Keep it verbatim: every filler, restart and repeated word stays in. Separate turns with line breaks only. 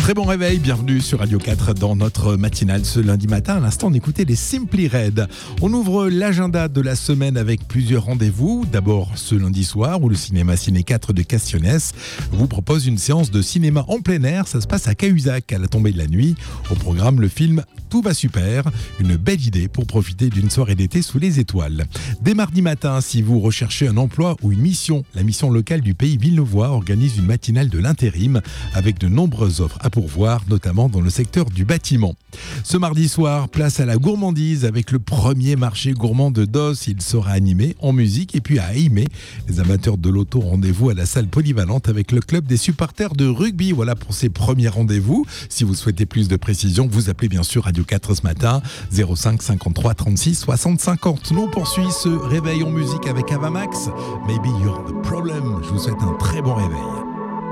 Très bon réveil, bienvenue sur Radio quatre dans notre matinale ce lundi matin. À l'instant, on écoutait les Simply Red. On ouvre l'agenda de la semaine avec plusieurs rendez-vous. D'abord ce lundi soir où le cinéma Ciné quatre de Castionnès vous propose une séance de cinéma en plein air. Ça se passe à Cahuzac à la tombée de la nuit. Au programme, le film Tout va super. Une belle idée pour profiter d'une soirée d'été sous les étoiles. Dès mardi matin, si vous recherchez un emploi ou une mission, la mission locale du Pays Villeneuvois organise une matinale de l'intérim avec de nombreuses offres à pourvoir, notamment dans le secteur du bâtiment. Ce mardi soir, place à la gourmandise avec le premier marché gourmand de Dos. Il sera animé en musique et puis à Aimé. Les amateurs de l'auto, rendez-vous à la salle polyvalente avec le club des supporters de rugby. Voilà pour ces premiers rendez-vous. Si vous souhaitez plus de précisions, vous appelez bien sûr Radio quatre ce matin, zéro cinq cinquante-trois trente-six soixante cinquante. Nous on poursuit ce réveil en musique avec Avamax. Maybe you're the problem. Je vous souhaite un très bon réveil.